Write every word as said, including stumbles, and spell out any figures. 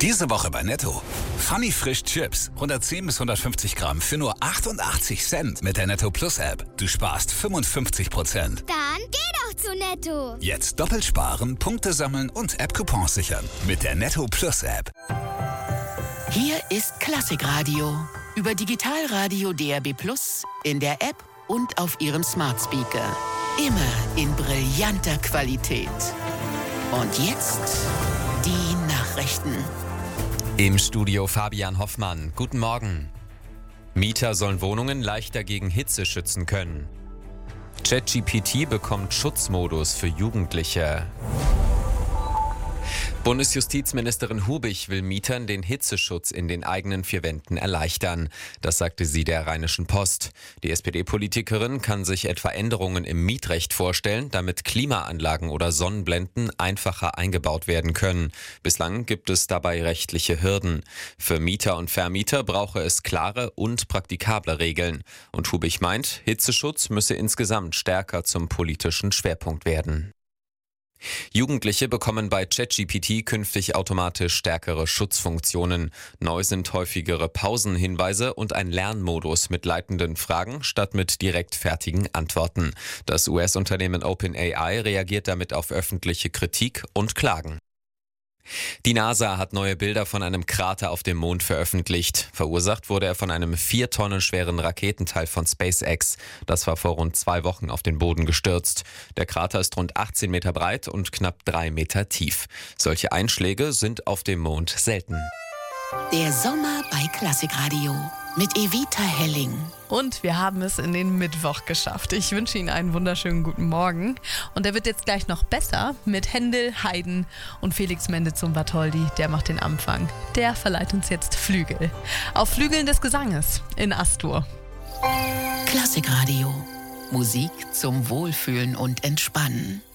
Diese Woche bei Netto. Funny Frisch Chips. hundertzehn bis hundertfünfzig Gramm für nur achtundachtzig Cent mit der Netto Plus App. Du sparst fünfundfünfzig Prozent. Dann geh doch zu Netto. Jetzt doppelt sparen, Punkte sammeln und App-Coupons sichern. Mit der Netto Plus App. Hier ist Klassikradio. Über Digitalradio D A B Plus, in der App und auf Ihrem Smart Speaker. Immer in brillanter Qualität. Und jetzt die Nachrichten. Im Studio Fabian Hoffmann. Guten Morgen. Mieter sollen Wohnungen leichter gegen Hitze schützen können. ChatGPT bekommt Schutzmodus für Jugendliche. Bundesjustizministerin Hubich will Mietern den Hitzeschutz in den eigenen vier Wänden erleichtern. Das sagte sie der Rheinischen Post. Die S P D-Politikerin kann sich etwa Änderungen im Mietrecht vorstellen, damit Klimaanlagen oder Sonnenblenden einfacher eingebaut werden können. Bislang gibt es dabei rechtliche Hürden. Für Mieter und Vermieter brauche es klare und praktikable Regeln. Und Hubich meint, Hitzeschutz müsse insgesamt stärker zum politischen Schwerpunkt werden. Jugendliche bekommen bei ChatGPT künftig automatisch stärkere Schutzfunktionen. Neu sind häufigere Pausenhinweise und ein Lernmodus mit leitenden Fragen statt mit direkt fertigen Antworten. Das U S-Unternehmen OpenAI reagiert damit auf öffentliche Kritik und Klagen. Die NASA hat neue Bilder von einem Krater auf dem Mond veröffentlicht. Verursacht wurde er von einem vier Tonnen schweren Raketenteil von SpaceX. Das war vor rund zwei Wochen auf den Boden gestürzt. Der Krater ist rund achtzehn Meter breit und knapp drei Meter tief. Solche Einschläge sind auf dem Mond selten. Der Sommer bei Klassikradio mit Evita Helling. Und wir haben es in den Mittwoch geschafft. Ich wünsche Ihnen einen wunderschönen guten Morgen. Und der wird jetzt gleich noch besser mit Händel, Haydn und Felix Mendelssohn Bartholdy. Der macht den Anfang. Der verleiht uns jetzt Flügel. Auf Flügeln des Gesanges in Astur. Klassikradio. Musik zum Wohlfühlen und Entspannen.